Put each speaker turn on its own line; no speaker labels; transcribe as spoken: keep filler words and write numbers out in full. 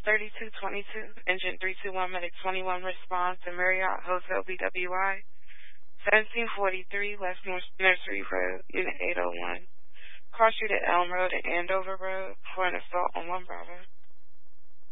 thirty-two twenty-two, engine three two one, medic twenty-one, response to Marriott Hotel B W I, seventeen forty-three West North Nursery Road, Unit eight oh one. Cross Street at Elm Road and Andover Road for an assault on one Bravo.